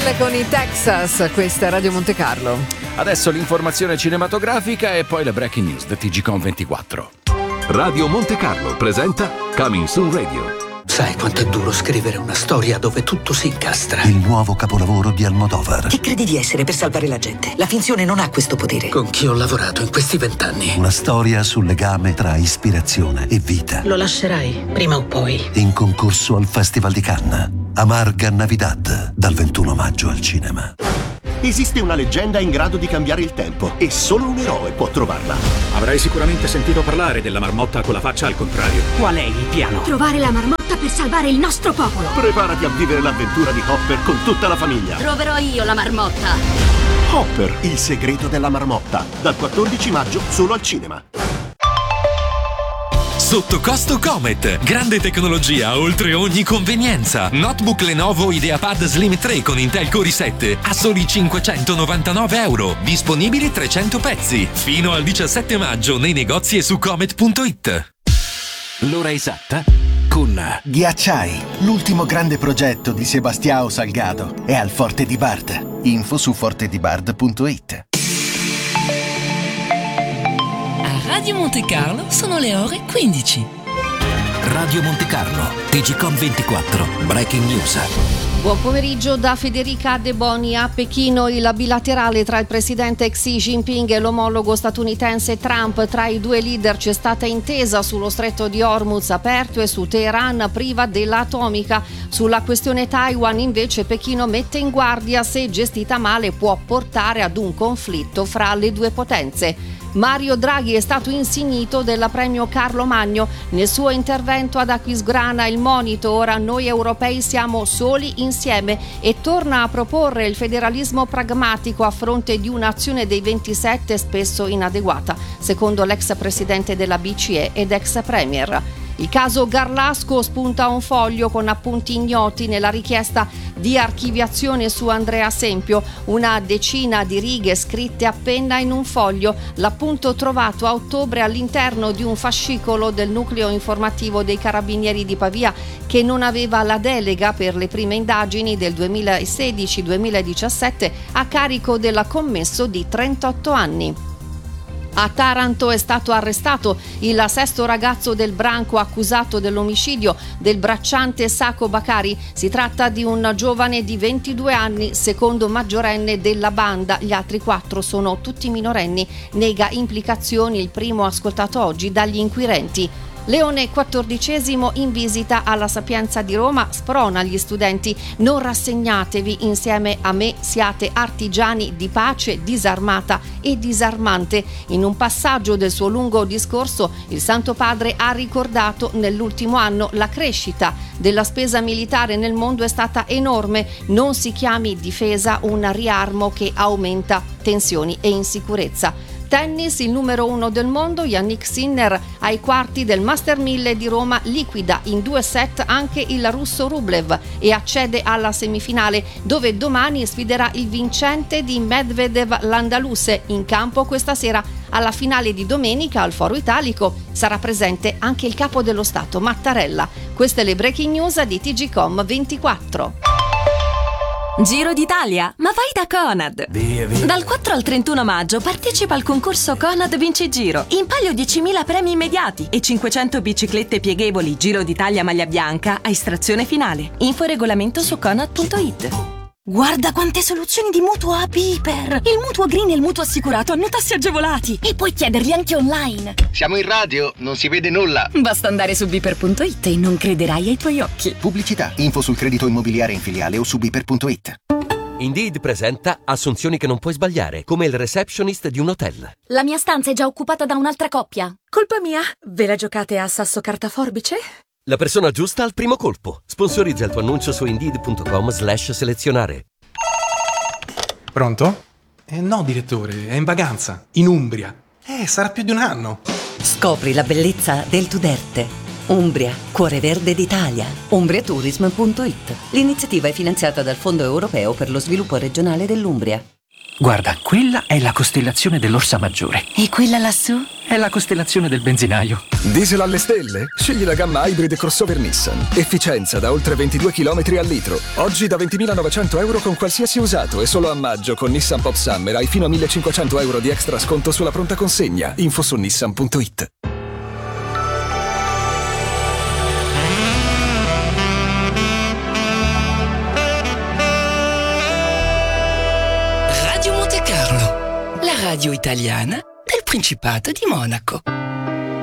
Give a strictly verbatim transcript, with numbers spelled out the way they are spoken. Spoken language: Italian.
Adele con i Texas, questa è Radio Monte Carlo. Adesso l'informazione cinematografica e poi le breaking news del T G Com ventiquattro. Radio Monte Carlo presenta Coming Soon Radio. Sai quanto è duro scrivere una storia dove tutto si incastra? Il nuovo capolavoro di Almodovar. Chi credi di essere per salvare la gente? La finzione non ha questo potere. Con chi ho lavorato in questi vent'anni? Una storia sul legame tra ispirazione e vita. Lo lascerai, prima o poi. In concorso al Festival di Cannes. Amarga Navidad, dal ventuno maggio al cinema. Esiste una leggenda in grado di cambiare il tempo e solo un eroe può trovarla. Avrai sicuramente sentito parlare della marmotta con la faccia al contrario. Qual è il piano? Trovare la marmotta per salvare il nostro popolo. Preparati a vivere l'avventura di Hopper con tutta la famiglia. Troverò io la marmotta. Hopper, il segreto della marmotta. Dal quattordici maggio solo al cinema. Sotto costo Comet, grande tecnologia oltre ogni convenienza. Notebook Lenovo IdeaPad Slim tre con Intel Core i sette a soli cinquecentonovantanove euro. Disponibili trecento pezzi. Fino al diciassette maggio nei negozi e su comet punto it. L'ora esatta con Ghiacciai, l'ultimo grande progetto di Sebastião Salgado, è al Forte di Bard. Info su forte di bard punto it. Radio Monte Carlo sono le ore quindici. Radio Monte Carlo, T G Com ventiquattro, Breaking News. Buon pomeriggio da Federica De Boni. A Pechino il bilaterale tra il presidente Xi Jinping e l'omologo statunitense Trump. Tra i due leader c'è stata intesa sullo stretto di Hormuz aperto e su Teheran priva dell'atomica. Sulla questione Taiwan invece Pechino mette in guardia: se gestita male può portare ad un conflitto fra le due potenze. Mario Draghi è stato insignito del premio Carlo Magno. Nel suo intervento ad Aquisgrana il monito: ora noi europei siamo soli insieme, e torna a proporre il federalismo pragmatico a fronte di un'azione dei ventisette spesso inadeguata, secondo l'ex presidente della B C E ed ex premier. Il caso Garlasco spunta un foglio con appunti ignoti nella richiesta di archiviazione su Andrea Sempio, una decina di righe scritte a penna in un foglio, l'appunto trovato a ottobre all'interno di un fascicolo del nucleo informativo dei Carabinieri di Pavia, che non aveva la delega per le prime indagini del duemilasedici duemiladiciassette a carico del commesso di trentotto anni. A Taranto è stato arrestato il sesto ragazzo del branco accusato dell'omicidio del bracciante Sacco Bakari. Si tratta di un giovane di ventidue anni, secondo maggiorenne della banda. Gli altri quattro sono tutti minorenni. Nega implicazioni il primo ascoltato oggi dagli inquirenti. Leone quattordicesimo in visita alla Sapienza di Roma sprona gli studenti: non rassegnatevi, insieme a me siate artigiani di pace disarmata e disarmante. In un passaggio del suo lungo discorso il Santo Padre ha ricordato: nell'ultimo anno la crescita della spesa militare nel mondo è stata enorme, non si chiami difesa un riarmo che aumenta tensioni e insicurezza. Tennis, il numero uno del mondo, Yannick Sinner, ai quarti del Master mille di Roma, liquida in due set anche il russo Rublev e accede alla semifinale, dove domani sfiderà il vincente di Medvedev Landaluse. In campo questa sera alla finale di domenica al Foro Italico sarà presente anche il capo dello Stato Mattarella. Queste le breaking news di T G Com ventiquattro. Giro d'Italia, ma vai da Conad! Via, via. Dal quattro al trentuno maggio partecipa al concorso Conad Vinci Giro. In palio diecimila premi immediati e cinquecento biciclette pieghevoli Giro d'Italia maglia bianca a estrazione finale. Info e regolamento su conad punto it. Guarda quante soluzioni di mutuo a Biper! Il mutuo green e il mutuo assicurato hanno tassi agevolati e puoi chiederli anche online. Siamo in radio, non si vede nulla. Basta andare su biper punto it e non crederai ai tuoi occhi. Pubblicità, info sul credito immobiliare in filiale o su biper punto it. Indeed presenta assunzioni che non puoi sbagliare, come il receptionist di un hotel. La mia stanza è già occupata da un'altra coppia. Colpa mia? Ve la giocate a sasso carta forbice? La persona giusta al primo colpo. Sponsorizza il tuo annuncio su indeed punto com slash selezionare. Pronto? Eh no, direttore, è in vacanza, in Umbria. Eh, sarà più di un anno. Scopri la bellezza del Tuderte. Umbria, cuore verde d'Italia. umbria tourism punto it. L'iniziativa è finanziata dal Fondo Europeo per lo Sviluppo Regionale dell'Umbria. Guarda, quella è la costellazione dell'Orsa Maggiore. E quella lassù? È la costellazione del benzinaio. Diesel alle stelle? Scegli la gamma Hybrid crossover Nissan. Efficienza da oltre ventidue chilometri al litro. Oggi da ventimilanovecento euro con qualsiasi usato e solo a maggio con Nissan Pop Summer hai fino a millecinquecento euro di extra sconto sulla pronta consegna. Info su nissan punto it. Radio Monte Carlo, la radio italiana del Principato di Monaco.